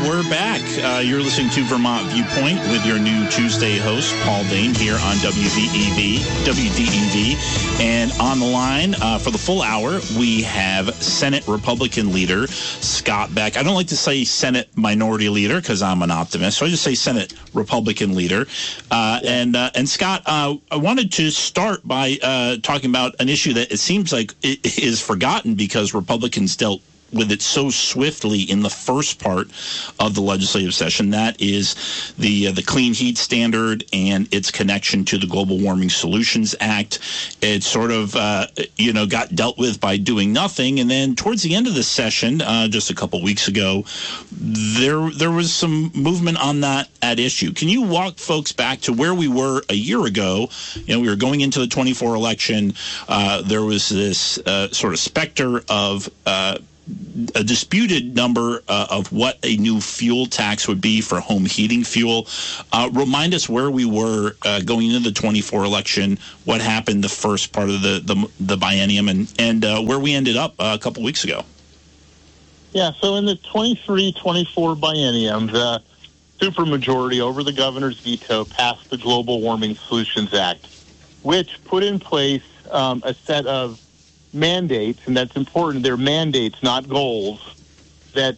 we're back. You're listening to Vermont Viewpoint with your new Tuesday host, Paul Dane, here on WDEV. And on the line for the full hour, we have Senate Republican leader Scott Beck. I don't like to say Senate Minority Leader because I'm an optimist, so I just say Senate Republican leader. And Scott, I wanted to start by talking about an issue that it seems like it is forgotten because Republicans dealt with it so swiftly in the first part of the legislative session. That is the Clean Heat Standard and its connection to the Global Warming Solutions Act. It sort of, got dealt with by doing nothing. And then towards the end of the session, just a couple weeks ago, there was some movement on that issue. Can you walk folks back to where we were a year ago? We were going into the 24 election. There was this sort of specter of a disputed number of what a new fuel tax would be for home heating fuel. Remind us where we were going into the 24 election, what happened the first part of the biennium, and where we ended up a couple weeks ago. Yeah, so in the 23-24 biennium, the supermajority over the governor's veto passed the Global Warming Solutions Act, which put in place a set of mandates, and that's important. They're mandates, not goals, that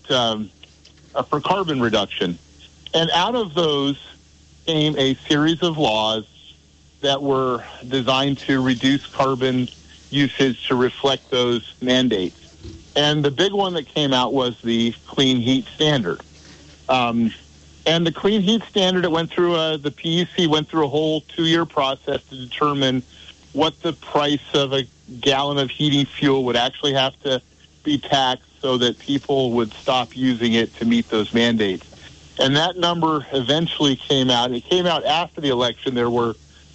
for carbon reduction. And out of those came a series of laws that were designed to reduce carbon usage to reflect those mandates. And the big one that came out was the Clean Heat Standard. And the Clean Heat Standard, it went through the PUC went through a whole 2-year process to determine what the price of a gallon of heating fuel would actually have to be taxed so that people would stop using it to meet those mandates. And that number eventually came out. It came out after the election. There were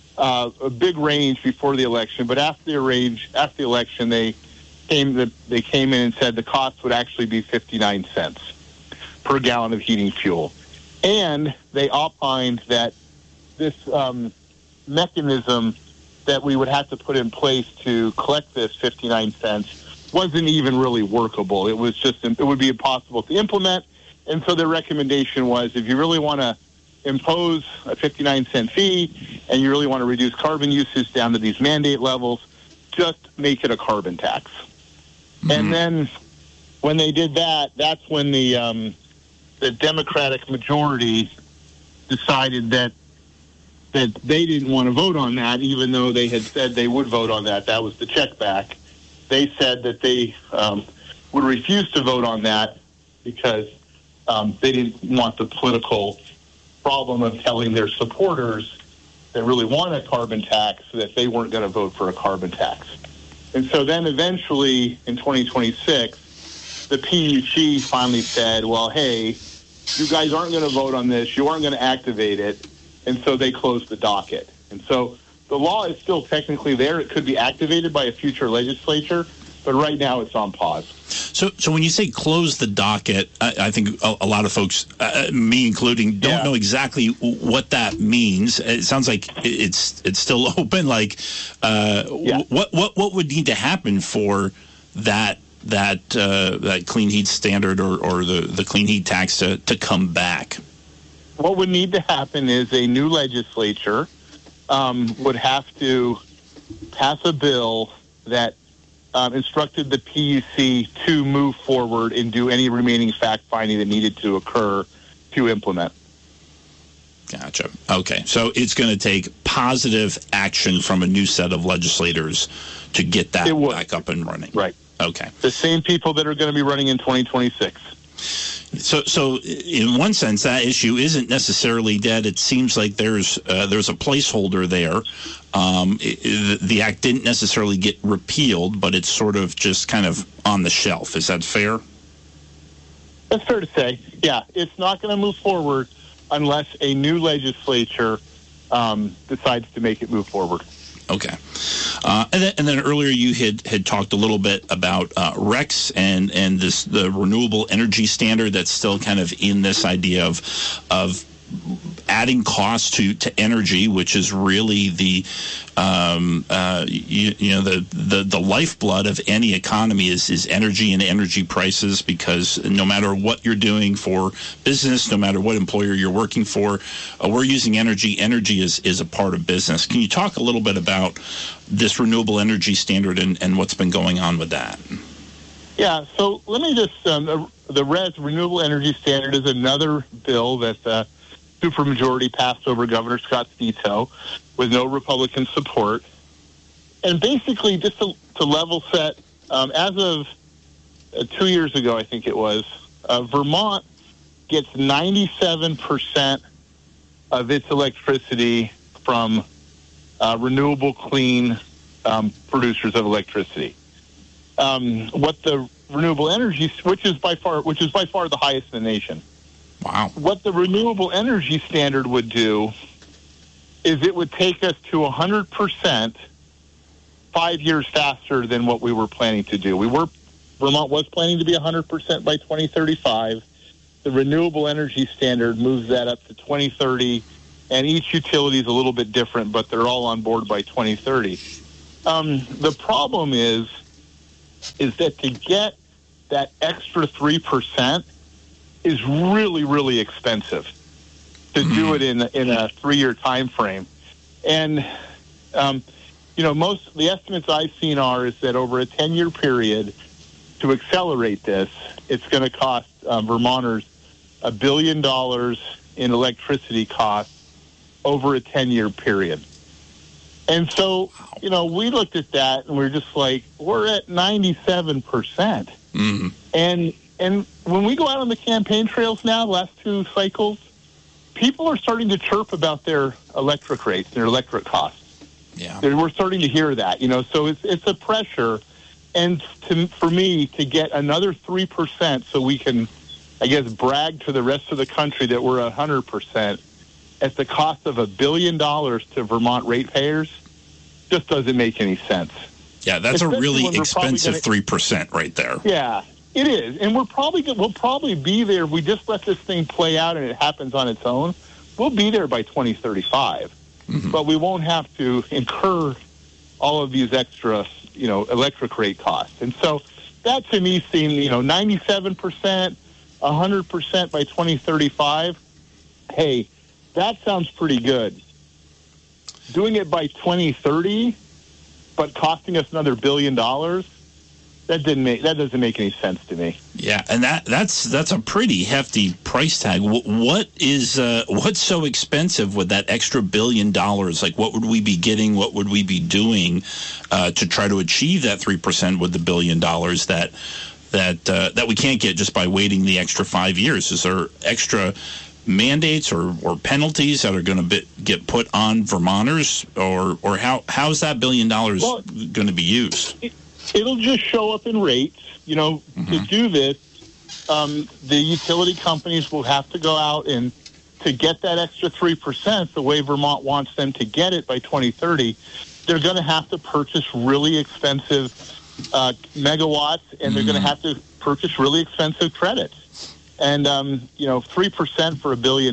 a big range before the election, but after the election, they came in and said the cost would actually be 59 cents per gallon of heating fuel. And they opined that this mechanism that we would have to put in place to collect this 59 cents wasn't even really workable. It would be impossible to implement. And so their recommendation was, if you really want to impose a 59-cent fee and you really want to reduce carbon usage down to these mandate levels, just make it a carbon tax. Mm-hmm. And then when they did that, that's when the Democratic majority decided that they didn't want to vote on that, even though they had said they would vote on that. That was the check back. They said that they would refuse to vote on that because they didn't want the political problem of telling their supporters that really want a carbon tax that they weren't going to vote for a carbon tax. And so then eventually in 2026, the PUC finally said, well, hey, you guys aren't going to vote on this. You aren't going to activate it. And so they closed the docket. And so the law is still technically there. It could be activated by a future legislature, but right now it's on pause. So when you say close the docket, I think a lot of folks, me including, don't know exactly what that means. It sounds like it's still open. Like, what would need to happen for that Clean Heat Standard or the Clean Heat tax to come back? What would need to happen is a new legislature would have to pass a bill that instructed the PUC to move forward and do any remaining fact-finding that needed to occur to implement. Gotcha. Okay. So it's going to take positive action from a new set of legislators to get that back up and running. Right. Okay. The same people that are going to be running in 2026. So in one sense, that issue isn't necessarily dead. It seems like there's a placeholder there. The act didn't necessarily get repealed, but it's sort of just kind of on the shelf. Is that fair? That's fair to say. Yeah, it's not going to move forward unless a new legislature decides to make it move forward. Okay. And then earlier you had talked a little bit about RECS and the renewable energy standard that's still kind of in this idea of adding costs to energy, which is really the the lifeblood of any economy is energy and energy prices, because no matter what you're doing for business, no matter what employer you're working for, we're using energy. Energy is a part of business. Can you talk a little bit about this renewable energy standard and what's been going on with that? Yeah, so let me just, the RES, Renewable Energy Standard, is another bill that the supermajority passed over Governor Scott's veto with no Republican support. And basically, just to level set, as of 2 years ago, I think it was, Vermont gets 97% of its electricity from renewable, clean producers of electricity. What the renewable energy, which is by far the highest in the nation. Wow. What the renewable energy standard would do is it would take us to 100% 5 years faster than what we were planning to do. Vermont was planning to be 100% by 2035. The renewable energy standard moves that up to 2030, and each utility is a little bit different, but they're all on board by 2030. The problem is that to get that extra 3% is really, really expensive to do it in a 3-year time frame. And, most the estimates I've seen is that over a 10-year period, to accelerate this, it's going to cost Vermonters $1 billion in electricity costs over a 10-year period. And so, we looked at that and we're just like, we're at 97%. Mm-hmm. And when we go out on the campaign trails now, the last 2 cycles, people are starting to chirp about their electric rates, their electric costs. Yeah. We're starting to hear that, so it's a pressure. And for me to get another 3% so we can, I guess, brag to the rest of the country that we're 100% at the cost of $1 billion to Vermont ratepayers just doesn't make any sense. Yeah, that's especially a really expensive 3% right there. Yeah, it is. And we'll probably be there. We just let this thing play out and it happens on its own. We'll be there by 2035. Mm-hmm. But we won't have to incur all of these extra, electric rate costs. And so that to me seemed, 97%, 100% by 2035. Hey, that sounds pretty good. Doing it by 2030, but costing us another $1 billion, that doesn't make any sense to me. Yeah, and that's a pretty hefty price tag. What's so expensive with that extra $1 billion? Like, what would we be getting? What would we be doing to try to achieve that 3% with the $1 billion that we can't get just by waiting the extra 5 years? Is there extra mandates or penalties that are going to get put on Vermonters, or how's that $1 billion going to be used? It'll just show up in rates. To do this, the utility companies will have to go out and to get that extra 3%, the way Vermont wants them to get it by 2030, they're going to have to purchase really expensive megawatts, and they're going to have to purchase really expensive credits. And, 3% for $1 billion,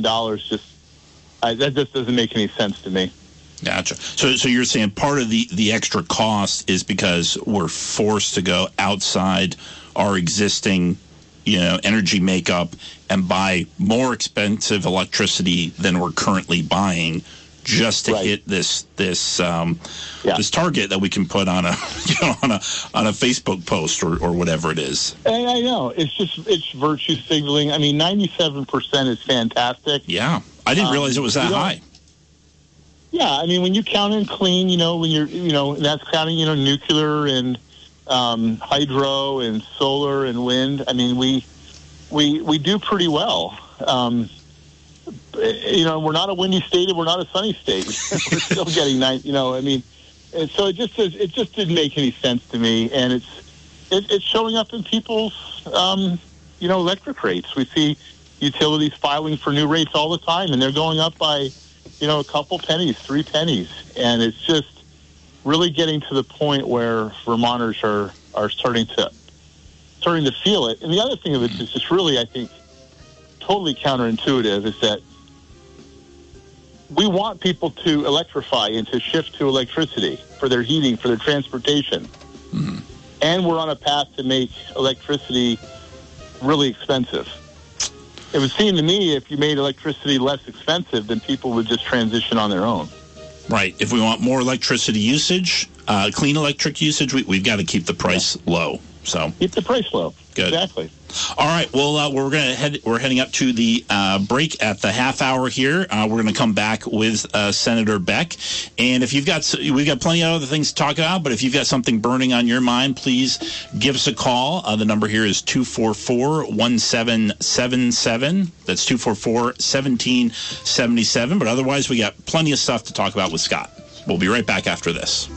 that just doesn't make any sense to me. Gotcha. So you're saying part of the extra cost is because we're forced to go outside our existing, energy makeup and buy more expensive electricity than we're currently buying just to hit this target that we can put on a Facebook post or whatever it is. And I know it's virtue signaling. I mean, 97% is fantastic. Yeah, I didn't realize it was that high. Yeah, I mean, when you count in clean, when you're, that's counting, nuclear and hydro and solar and wind. I mean, we do pretty well. We're not a windy state and we're not a sunny state. We're still getting nice, and so it just didn't make any sense to me. And it's showing up in people's, electric rates. We see utilities filing for new rates all the time, and they're going up by, a couple pennies, 3 pennies. And it's just really getting to the point where Vermonters are starting to feel it. And the other thing of it is just really, I think, totally counterintuitive is that we want people to electrify and to shift to electricity for their heating, for their transportation. Mm-hmm. And we're on a path to make electricity really expensive. It would seem to me if you made electricity less expensive, then people would just transition on their own. Right. If we want more electricity usage, clean electric usage, we've got to keep the price low. So keep the price low. Good. Exactly. All right. Well, we're heading up to the break at the half hour here. We're going to come back with Senator Beck, and if we've got plenty of other things to talk about. But if you've got something burning on your mind, please give us a call. The number here is 244-1777. That's 244-1777. But otherwise, we got plenty of stuff to talk about with Scott. We'll be right back after this.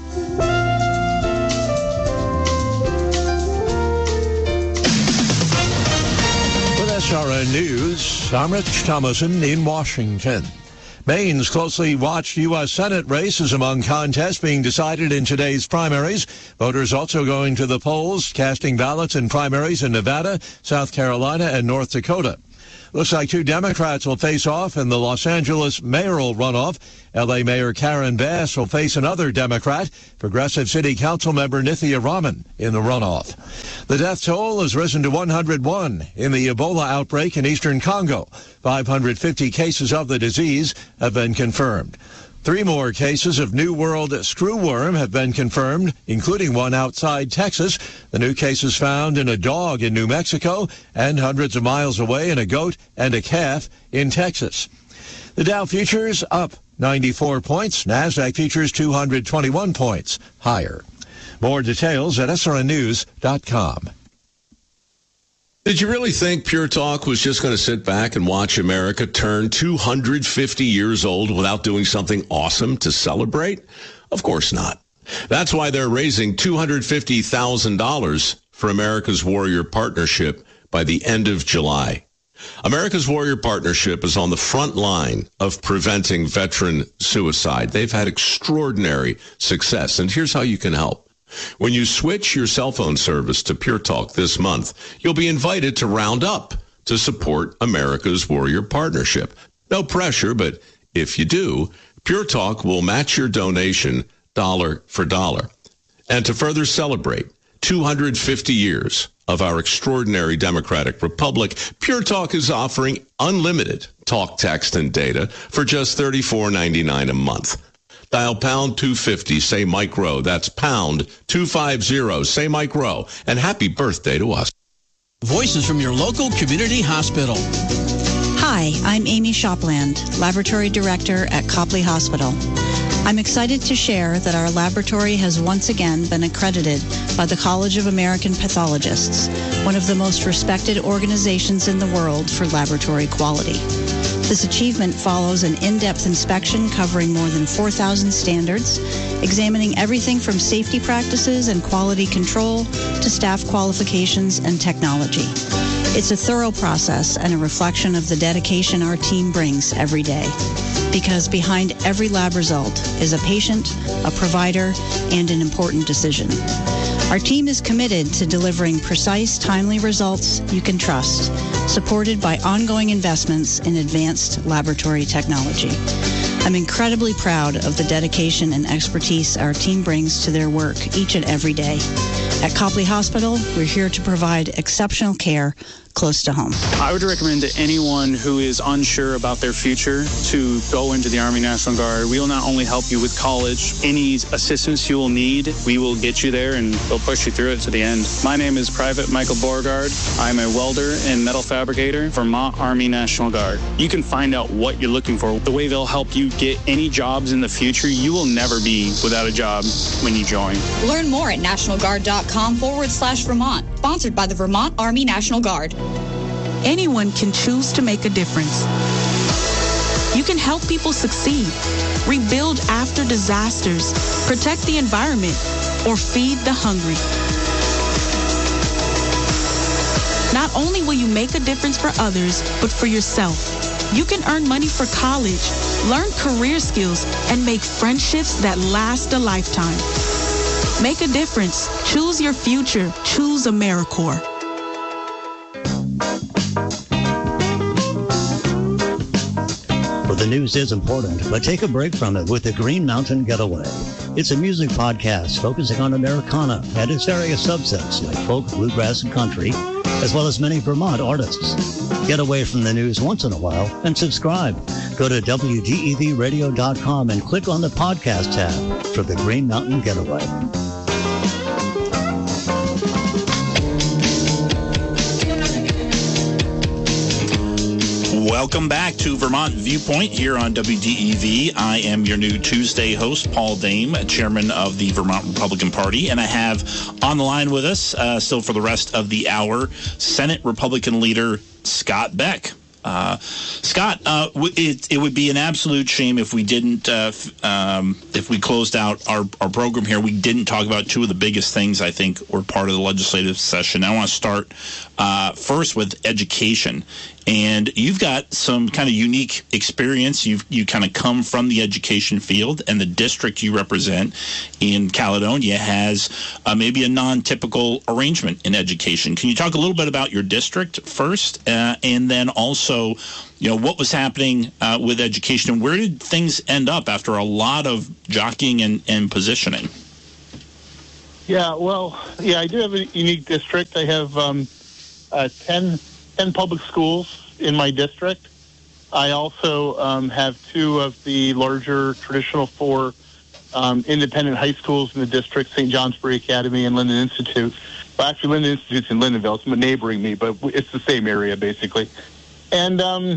SRN News, I'm Rich Thomason in Washington. Maine's closely watched U.S. Senate race is among contests being decided in today's primaries. Voters also going to the polls, casting ballots in primaries in Nevada, South Carolina, and North Dakota. Looks like two Democrats will face off in the Los Angeles mayoral runoff. L.A. Mayor Karen Bass will face another Democrat, Progressive City Council member Nithya Raman, in the runoff. The death toll has risen to 101 in the Ebola outbreak in eastern Congo. 550 cases of the disease have been confirmed. 3 more cases of New World screwworm have been confirmed, including one outside Texas. The new cases found in a dog in New Mexico and hundreds of miles away in a goat and a calf in Texas. The Dow futures up 94 points. NASDAQ futures 221 points higher. More details at srnnews.com. Did you really think Pure Talk was just going to sit back and watch America turn 250 years old without doing something awesome to celebrate? Of course not. That's why they're raising $250,000 for America's Warrior Partnership by the end of July. America's Warrior Partnership is on the front line of preventing veteran suicide. They've had extraordinary success, and here's how you can help. When you switch your cell phone service to Pure Talk this month, you'll be invited to round up to support America's Warrior Partnership. No pressure, but if you do, Pure Talk will match your donation dollar for dollar. And to further celebrate 250 years of our extraordinary democratic republic, Pure Talk is offering unlimited talk, text, and data for just $34.99 a month. Dial pound 250, say Mike Rowe. That's pound 250, say Mike Rowe. And happy birthday to us. Voices from your local community hospital. Hi, I'm Amy Shopland, Laboratory Director at Copley Hospital. I'm excited to share that our laboratory has once again been accredited by the College of American Pathologists, one of the most respected organizations in the world for laboratory quality. This achievement follows an in-depth inspection covering more than 4,000 standards, examining everything from safety practices and quality control to staff qualifications and technology. It's a thorough process and a reflection of the dedication our team brings every day. Because behind every lab result is a patient, a provider, and an important decision. Our team is committed to delivering precise, timely results you can trust, supported by ongoing investments in advanced laboratory technology. I'm incredibly proud of the dedication and expertise our team brings to their work each and every day. At Copley Hospital, we're here to provide exceptional care close to home. I would recommend to anyone who is unsure about their future to go into the Army National Guard. We will not only help you with college, any assistance you will need, we will get you there and we'll push you through it to the end. My name is Private Michael Beauregard. I'm a welder and metal fabricator, Vermont Army National Guard. You can find out what you're looking for. The way they'll help you get any jobs in the future, you will never be without a job when you join. Learn more at nationalguard.com/Vermont. Sponsored by the Vermont Army National Guard. Anyone can choose to make a difference. You can help people succeed, rebuild after disasters, protect the environment, or feed the hungry. Not only will you make a difference for others, but for yourself. You can earn money for college, learn career skills, and make friendships that last a lifetime. Make a difference. Choose your future. Choose AmeriCorps. For The news is important, but take a break from it with the Green Mountain Getaway. It's a music podcast focusing on Americana and its various subsets like folk, bluegrass, and country, as well as many Vermont artists. Get away from the news once in a while and subscribe. Go to WDEVradio.com and click on the podcast tab for the Green Mountain Getaway. Welcome back to Vermont Viewpoint here on WDEV. I am your new Tuesday host, Paul Dame, chairman of the Vermont Republican Party, and I have on the line with us, still for the rest of the hour, Senate Republican leader Scott Beck. Scott, it would be an absolute shame if we didn't, if we closed out our program here, we didn't talk about two of the biggest things I think were part of the legislative session. I want to start first with education. And you've got some kind of unique experience. You kind of come from the education field, and the district you represent in Caledonia has maybe a non-typical arrangement in education. Can you talk a little bit about your district first, and then also, what was happening with education, and where did things end up after a lot of jockeying and positioning? Yeah, I do have a unique district. I have 10 public schools in my district. I also have two of the larger traditional four independent high schools in the district, St. Johnsbury Academy and Linden Institute. Well, actually, Linden Institute's in Lindenville. It's neighboring me, but it's the same area, basically. And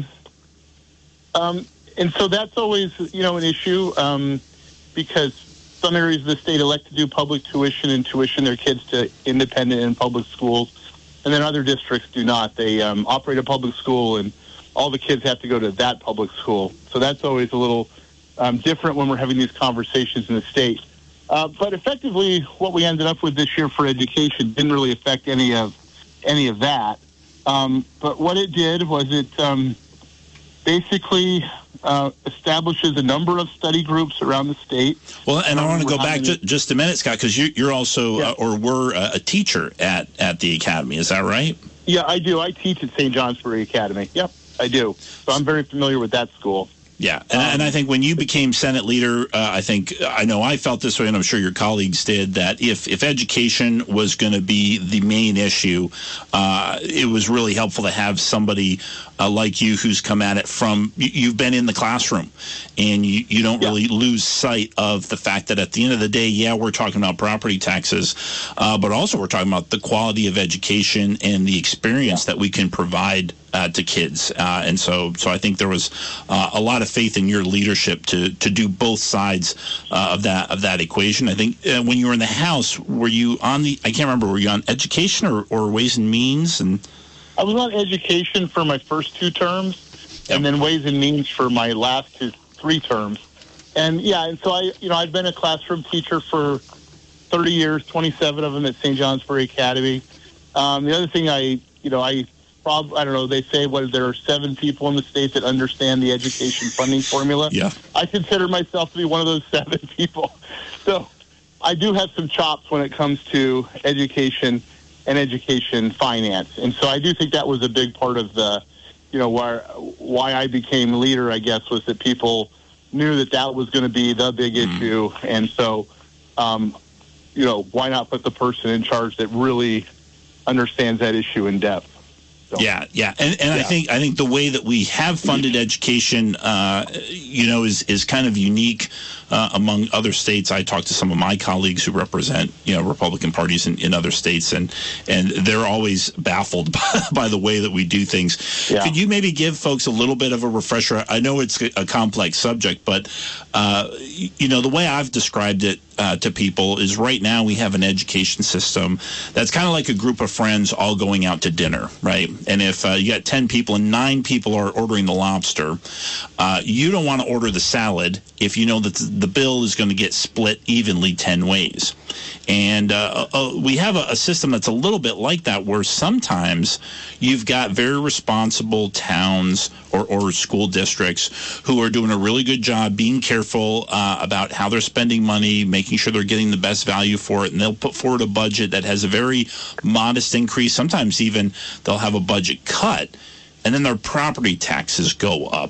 so that's always, an issue because some areas of the state elect to do public tuition and tuition their kids to independent and public schools. And then other districts do not. They operate a public school, and all the kids have to go to that public school. So that's always a little different when we're having these conversations in the state. But effectively, what we ended up with this year for education didn't really affect any of that. But what it did was it basically establishes a number of study groups around the state. Well, and I want to go back just a minute, Scott, because you're also or were a teacher at the academy. Is that right? Yeah, I do. I teach at St. Johnsbury Academy. Yep, I do. So I'm very familiar with that school. Yeah, and I think when you became Senate leader, I know I felt this way, and I'm sure your colleagues did, that if education was going to be the main issue, it was really helpful to have somebody like you who's come at it from, you've been in the classroom, and you don't really lose sight of the fact that at the end of the day, we're talking about property taxes, but also we're talking about the quality of education and the experience that we can provide to kids. And so I think there was a lot of faith in your leadership to do both sides of that equation. I think when you were in the House, were you on I can't remember, were you on education or Ways and Means? And I was on education for my first two terms, and then Ways and Means for my last three terms. And so I've been a classroom teacher for 30 years, 27 of them at St. Johnsbury Academy. The other thing I don't know, they say there are 7 people in the state that understand the education funding formula. Yeah. I consider myself to be one of those 7 people. So I do have some chops when it comes to education and education finance. And so I do think that was a big part of the, why I became leader, I guess, was that people knew that was going to be the big issue. And so, why not put the person in charge that really understands that issue in depth? So, yeah. And I think the way that we have funded education, is kind of unique among other states. I talked to some of my colleagues who represent, Republican parties in other states, and they're always baffled by the way that we do things. Yeah. Could you maybe give folks a little bit of a refresher? I know it's a complex subject, but, the way I've described it to people is right now we have an education system that's kind of like a group of friends all going out to dinner, right? And if you got 10 people and 9 people are ordering the lobster, you don't want to order the salad if you know that the bill is going to get split evenly 10 ways. And we have a system that's a little bit like that, where sometimes you've got very responsible towns or school districts who are doing a really good job being careful about how they're spending money, making sure they're getting the best value for it, and they'll put forward a budget that has a very modest increase. Sometimes even they'll have a budget cut, and then their property taxes go up.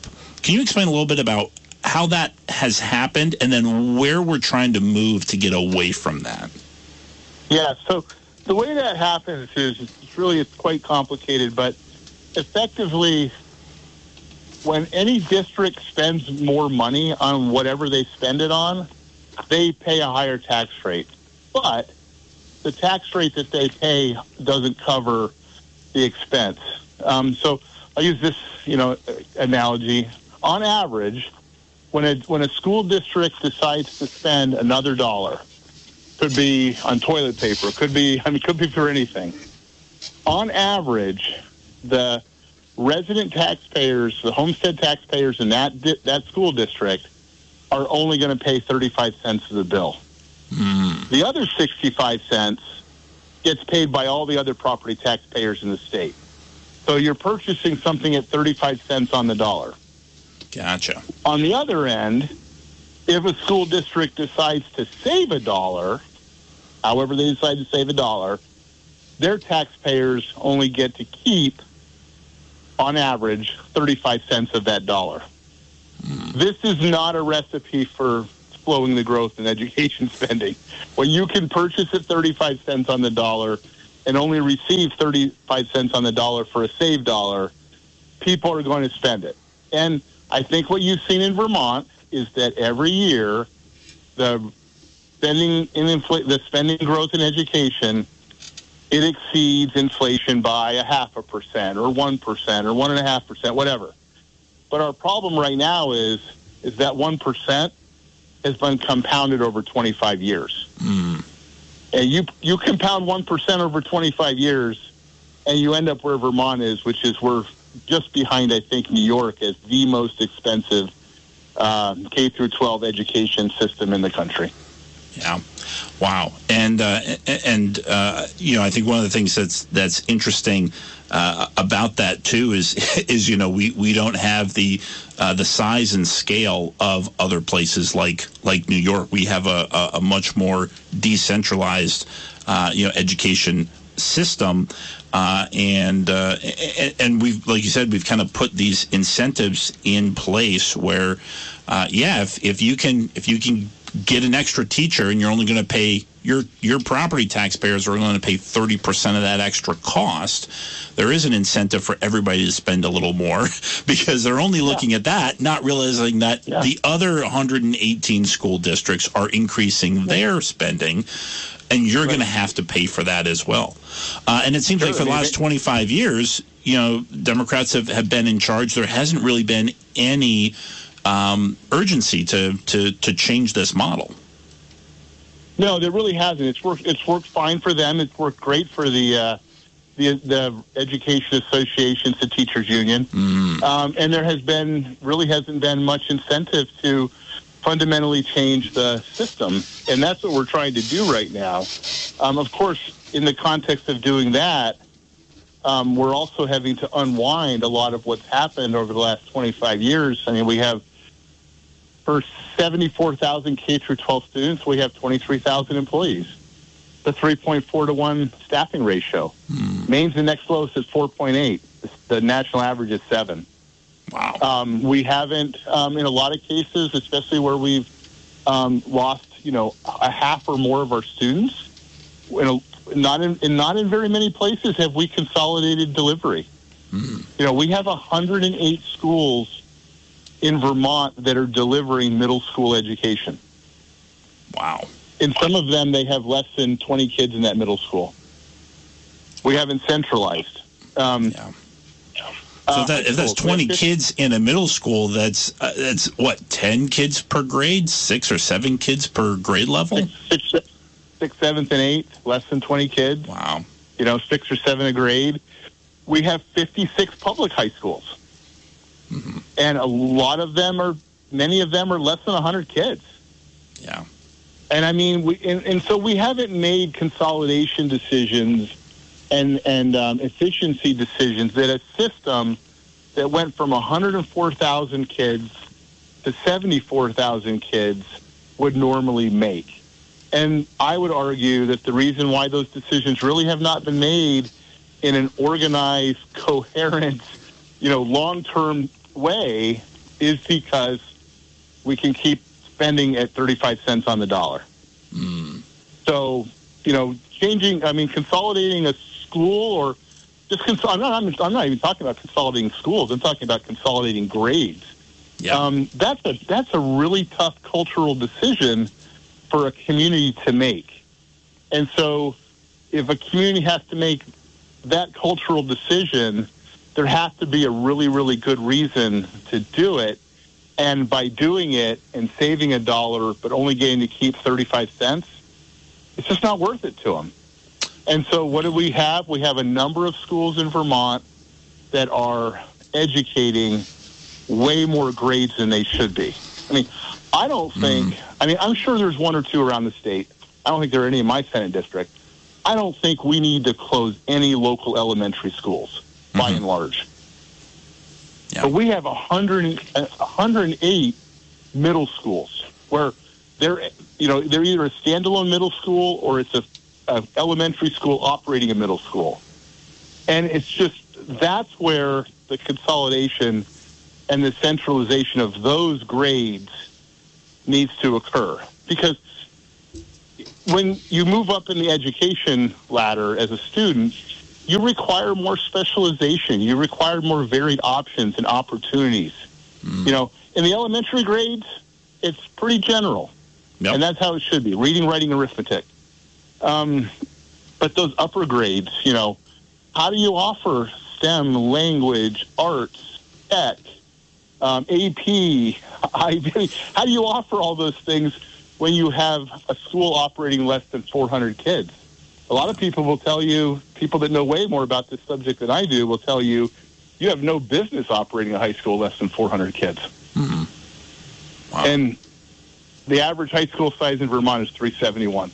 Can you explain a little bit about how that has happened and then where we're trying to move to get away from that? Yeah, so the way that happens is it's quite complicated, but effectively, when any district spends more money on whatever they spend it on, they pay a higher tax rate. But the tax rate that they pay doesn't cover the expense. So I'll use this, analogy. On average, when a school district decides to spend another dollar, could be on toilet paper, could be for anything. On average, the resident taxpayers, the homestead taxpayers in that school district are only going to pay 35 cents of the bill. The other 65 cents gets paid by all the other property taxpayers in the state. So you're purchasing something at 35 cents on the dollar. Gotcha. On the other end, if a school district decides to save a dollar, however they decide to save a dollar, their taxpayers only get to keep, on average, 35 cents of that dollar. This is not a recipe for slowing the growth in education spending. When you can purchase at 35 cents on the dollar and only receive 35 cents on the dollar for a saved dollar, people are going to spend it. And I think what you've seen in Vermont is that every year the spending growth in education, it exceeds inflation by 0.5% or 1% or 1.5%, whatever. But our problem right now is that 1% has been compounded over 25 years. And you compound 1% over 25 years, and you end up where Vermont is, which is we're just behind, I think, New York as the most expensive K through 12 education system in the country. Yeah. Wow. And I think one of the things that's interesting about that too is we don't have the size and scale of other places like New York. We have a much more decentralized education system, and we've, like you said, we've kind of put these incentives in place where if you can get an extra teacher and you're only going to pay your property taxpayers are going to pay 30% of that extra cost, there is an incentive for everybody to spend a little more because they're only looking at that, not realizing that the other 118 school districts are increasing their spending, and you're going to have to pay for that as well. And it seems like for the last 25 years, Democrats have been in charge. There hasn't really been any urgency to change this model. No, there really hasn't. It's worked fine for them. It's worked great for the education associations, the teachers union, and there hasn't been much incentive to fundamentally change the system, and that's what we're trying to do right now. Of course, in the context of doing that, we're also having to unwind a lot of what's happened over the last 25 years. I mean, we have, for 74,000 K through 12 students, we have 23,000 employees. The 3.4 to 1 staffing ratio. Maine's the next lowest is 4.8. The national average is 7. Wow. We haven't, in a lot of cases, especially where we've lost, a half or more of our students. Not in very many places have we consolidated delivery. We have 108 schools in Vermont that are delivering middle school education. Wow. In some of them, they have less than 20 kids in that middle school. We haven't centralized. So if that's 20 kids in a middle school, that's what, 10 kids per grade, 6 or 7 kids per grade level? 6, 7th, and 8th, less than 20 kids. Wow. 6 or 7 a grade. We have 56 public high schools. And many of them are less than 100 kids. Yeah. And I mean, so we haven't made consolidation decisions and efficiency decisions that a system that went from 104,000 kids to 74,000 kids would normally make. And I would argue that the reason why those decisions really have not been made in an organized, coherent, long-term way is because we can keep spending at 35 cents on the dollar. So, consolidating a school or just I'm not even talking about consolidating schools. I'm talking about consolidating grades. Yeah. That's a really tough cultural decision for a community to make. And so if a community has to make that cultural decision, there has to be a really, really good reason to do it. And by doing it and saving $1, but only getting to keep 35 cents, it's just not worth it to them. And so what do we have? We have a number of schools in Vermont that are educating way more grades than they should be. I mean, I don't think, I'm sure there's one or two around the state. I don't think there are any in my Senate district. I don't think we need to close any local elementary schools, by and large. Yeah. But we have 108 middle schools where they're either a standalone middle school or it's a elementary school operating a middle school. And it's just, that's where the consolidation and the centralization of those grades needs to occur. Because when you move up in the education ladder as a student, you require more specialization. You require more varied options and opportunities. In the elementary grades, it's pretty general. Yep. And that's how it should be, reading, writing, arithmetic. But those upper grades, how do you offer STEM, language, arts, tech, AP, IB? How do you offer all those things when you have a school operating less than 400 kids? A lot of people will tell you, people that know way more about this subject than I do, will tell you, you have no business operating a high school less than 400 kids. Mm-hmm. Wow. And the average high school size in Vermont is 371.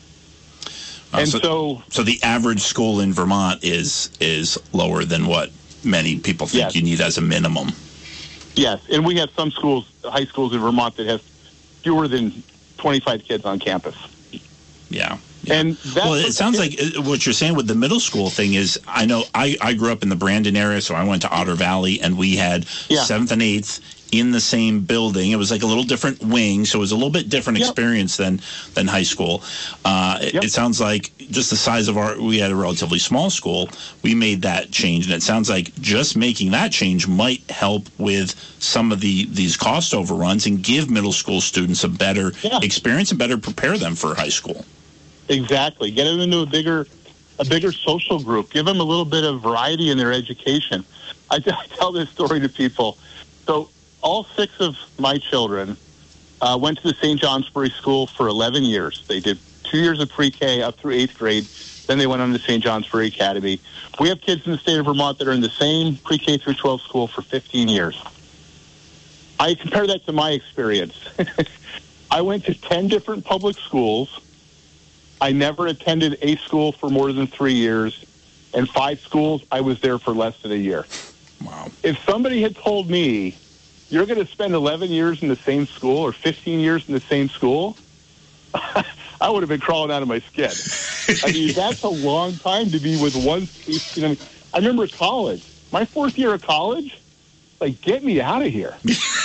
And so the average school in Vermont is lower than what many people think you need as a minimum. Yes, and we have some schools, high schools in Vermont that have fewer than 25 kids on campus. Yeah. And it sounds like what you're saying with the middle school thing is, I know I grew up in the Brandon area, so I went to Otter Valley, and we had 7th and 8th in the same building. It was like a little different wing, so it was a little bit different experience than high school. It sounds like just the size of we had a relatively small school. We made that change, and it sounds like just making that change might help with some of these cost overruns and give middle school students a better experience and better prepare them for high school. Exactly. Get them into a bigger social group. Give them a little bit of variety in their education. I tell this story to people. So all 6 of my children went to the St. Johnsbury School for 11 years. They did 2 years of pre-K up through 8th grade. Then they went on to St. Johnsbury Academy. We have kids in the state of Vermont that are in the same pre-K through 12 school for 15 years. I compare that to my experience. I went to 10 different public schools. I never attended a school for more than 3 years. And 5 schools, I was there for less than a year. Wow. If somebody had told me, you're going to spend 11 years in the same school or 15 years in the same school, I would have been crawling out of my skin. I mean, that's a long time to be with one. I remember college. My 4th year of college, like, get me out of here.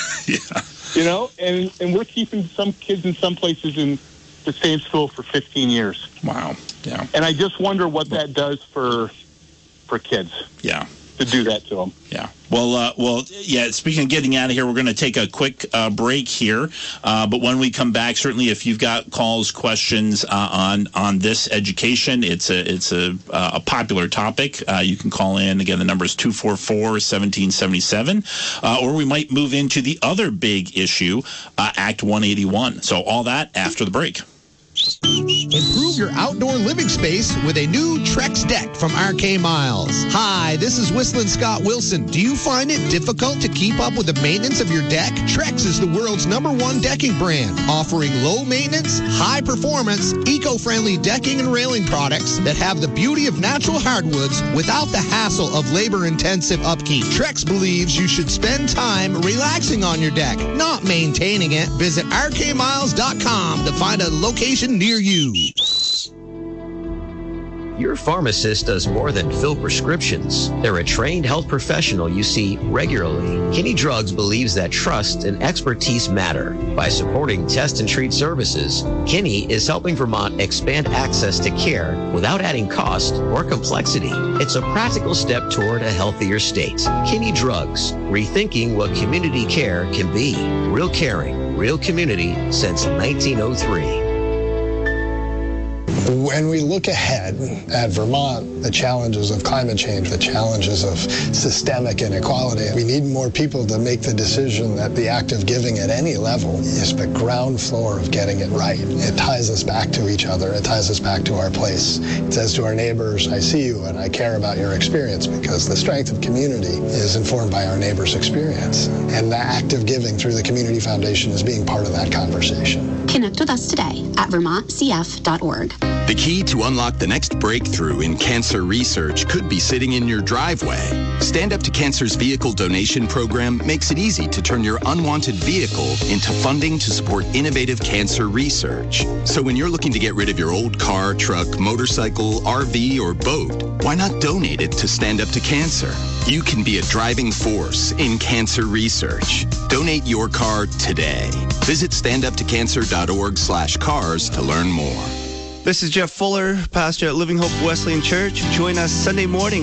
And we're keeping some kids in some places in the same school for 15 years. Wow. Yeah. And I just wonder what that does for kids. Yeah. To do that to them. Yeah. Well, speaking of getting out of here, we're going to take a quick break here. But when we come back, certainly if you've got calls, questions on this education, it's a popular topic. You can call in. Again, the number is 244-1777. Or we might move into the other big issue, Act 181. So all that after the break. Improve your outdoor living space with a new Trex deck from RK Miles. Hi, this is Whistling Scott Wilson. Do you find it difficult to keep up with the maintenance of your deck? Trex is the world's #1 decking brand, offering low maintenance, high performance, eco-friendly decking and railing products that have the beauty of natural hardwoods without the hassle of labor-intensive upkeep. Trex believes you should spend time relaxing on your deck, not maintaining it. Visit rkmiles.com to find a location near you. your pharmacist does more than fill prescriptions. They're a trained health professional you see regularly. Kinney Drugs believes that trust and expertise matter. By supporting test and treat services, Kinney is helping Vermont expand access to care without adding cost or complexity. It's a practical step toward a healthier state. Kinney Drugs, rethinking what community care can be. Real caring, real community since 1903. When we look ahead at Vermont, the challenges of climate change, the challenges of systemic inequality, we need more people to make the decision that the act of giving at any level is the ground floor of getting it right. It ties us back to each other. It ties us back to our place. It says to our neighbors, I see you and I care about your experience, because the strength of community is informed by our neighbors' experience. And the act of giving through the Community Foundation is being part of that conversation. Connect with us today at vermontcf.org. The key to unlock the next breakthrough in cancer research could be sitting in your driveway. Stand Up to Cancer's vehicle donation program makes it easy to turn your unwanted vehicle into funding to support innovative cancer research. So when you're looking to get rid of your old car, truck, motorcycle, RV, or boat, why not donate it to Stand Up to Cancer? You can be a driving force in cancer research. Donate your car today. Visit standuptocancer.org/cars to learn more. This is Jeff Fuller, pastor at Living Hope Wesleyan Church. Join us Sunday morning